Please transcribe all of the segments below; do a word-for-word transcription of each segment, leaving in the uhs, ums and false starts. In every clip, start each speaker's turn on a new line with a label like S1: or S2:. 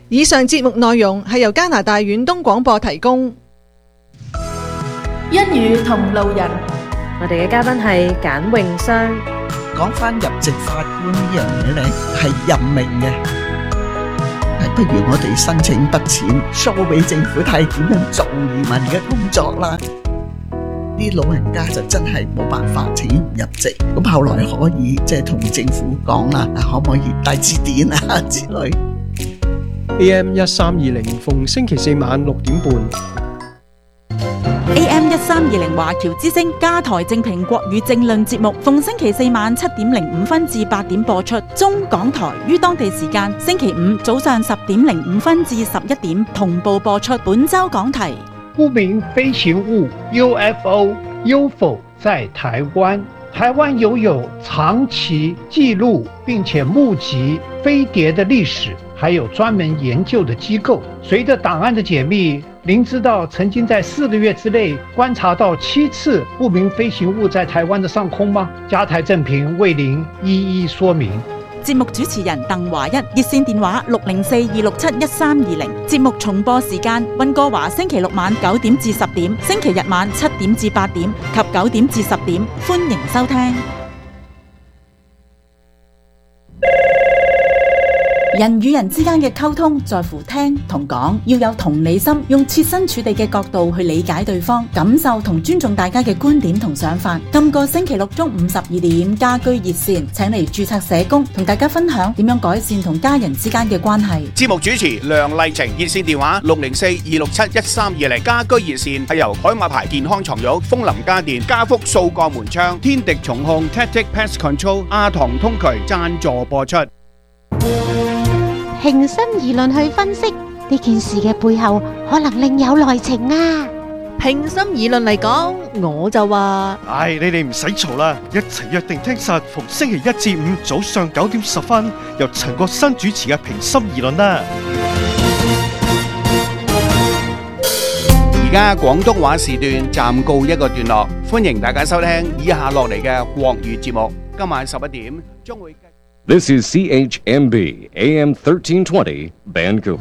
S1: 以上節目內容係由加拿大遠東廣播提供。
S2: 一語同路人，
S3: 我哋嘅嘉賓係簡詠雙。
S4: 講返入籍法官呢樣嘢咧，係任命嘅，係不如我哋申請筆錢 show 俾政府睇點樣做移民嘅工作啦。啲老人家就真係冇辦法請唔入籍，咁後來可以即係同政府講啦，可唔可以帶字典啊之類。
S5: A M 一三二零逢星期四晚六點半。
S2: A M 一三二零華僑之聲加台正評國語政論節目，逢星期四晚七點零五分至八點播出。中港台於當地時間星期五早上十點零五分至十一點同步播出。本周講題：
S6: 不明飛行物 U F O、U F O 在台灣。台灣擁有長期記錄並且目擊飛碟的歷史，還有專門研究的機構。隨着檔案的解密，您知道曾經在四個月之內觀察到七次不明飛行物在台灣的上空嗎？加台正評為您一一說明。
S2: 節目主持人鄧華一，熱線電話六零四二六七一三二零。節目重播時間：溫哥華星期六晚九點至十點，星期日晚七點至八點及九點至十點。歡迎收聽。人與人之間嘅溝通在乎聽同講，要有同理心，用設身處地嘅角度去理解對方，感受同尊重大家嘅觀點同想法。今個星期六中午十二點，家居熱線請嚟註冊社工同大家分享點樣改善同家人之間嘅關係。
S7: 節目主持梁麗晴，熱線電話六零四二六七一三二零。家居熱線係由海馬牌健康床褥、楓林家電、家福掃鋼門窗、天敵重控、Tactic Pest Control、阿唐通渠贊助播出。
S8: 平心而論去分析呢件事嘅背後，可能另有內情啊！
S9: 平心而論嚟講，我就話：
S10: 唉，你哋唔使嘈啦，一齊約定聽實逢星期一至五早上九點十分，由陳國新主持嘅平心而論啦。
S7: 而家廣東話時段暫告一個段落，歡迎大家收聽以下落嚟嘅國語節目。今晚十一點將會。
S11: This is C H M B A M thirteen twenty Vancouver。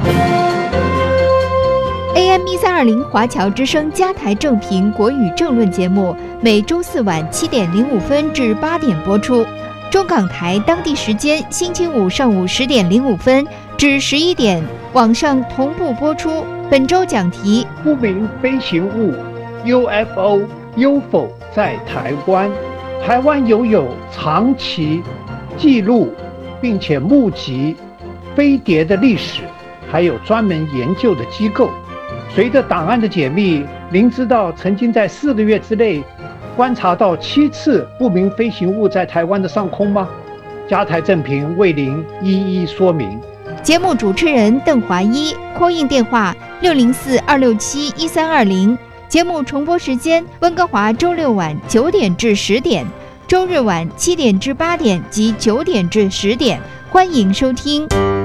S12: A M 一三二零華僑之聲加台正評國語政論節目，每周四晚七點零五分至八點播出。中港台當地時間星期五上午十點零五分至十一點，網上同步播出。本周講題：
S6: 不明飛行物 U F O、U F O 在台灣。台灣擁有長期記錄並且目擊飛碟的歷史，還有專門研究的機構。隨着檔案的解密，您知道曾經在四個月之內觀察到七次不明飛行物在台灣的上空嗎？加台正評為您一一說明。
S12: 節目主持人鄧華一，call in電話六零四二六七一三二零。節目重播時間：溫哥華周六晚九點至十點，周日晚七點至八點及九點至十點。歡迎收聽。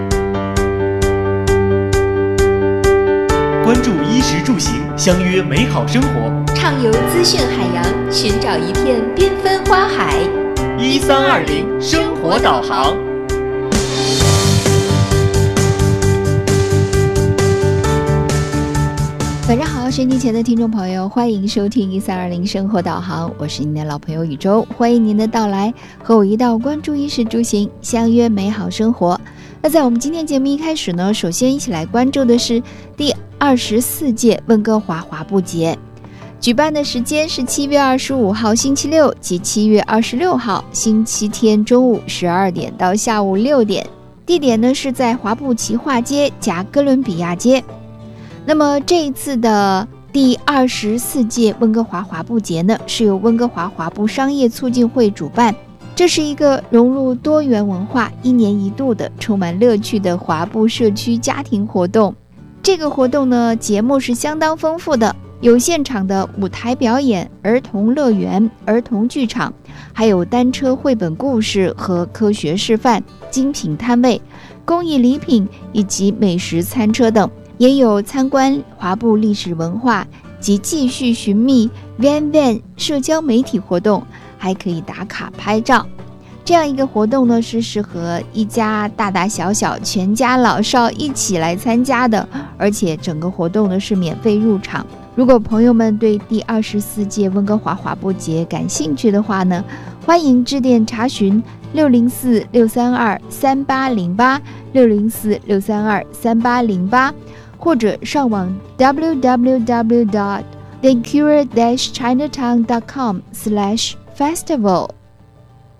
S13: 關注衣食住行，相約美好生活。
S14: 暢遊資訊海洋，尋找一片繽紛花海。
S13: 一三二零生活導航。
S12: 晚上好，收音機前的聽眾朋友，歡迎收聽一三二零生活導航，我是您的老朋友宇宙，歡迎您的到來，和我一道關注衣食住行，相約美好生活。那在我們今天節目一開始呢，首先一起來關注的是第二十四屆溫哥華華埠節，舉辦的時間是七月二十五號星期六及七月二十六號星期天中午十二點到下午六點，地點呢是在華埠奇化街加哥倫比亞街。那麼這一次的第二十四屆溫哥華華埠節呢，是由溫哥華華埠商業促進會主辦。這是一個融入多元文化、一年一度的充滿樂趣的華埠社區家庭活動。這個活動呢，節目是相當豐富的，有現場的舞台表演、兒童樂園、兒童劇場，還有單車繪本故事和科學示範、精品攤位、工藝禮品以及美食餐車等。也有參觀華埠歷史文化及繼續尋覓 Van Van 社交媒體活動，還可以打卡拍照。 这样一个活动呢，是适合一家大大小小全家老少一起来参加的，而且整个活动呢是免费入场。如果朋友们对第二十四届温哥华滑步节感兴趣的话呢，欢迎致电查询六零四六三二三八零八 六零四六三二三八零八，或者上网 double-u double-u double-u dot vancouver dash chinatown dot com slash festival。